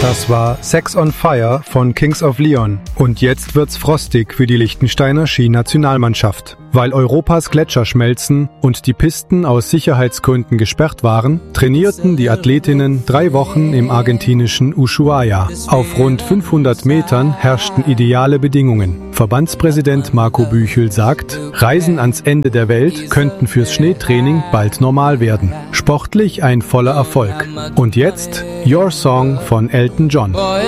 Das war Sex on Fire von Kings of Leon. Und jetzt wird's frostig für die Liechtensteiner Skinationalmannschaft. Weil Europas Gletscher schmelzen und die Pisten aus Sicherheitsgründen gesperrt waren, trainierten die Athletinnen 3 Wochen im argentinischen Ushuaia. Auf rund 500 Metern herrschten ideale Bedingungen. Verbandspräsident Marco Büchel sagt, Reisen ans Ende der Welt könnten fürs Schneetraining bald normal werden. Sportlich ein voller Erfolg. Und jetzt Your Song von Elton John.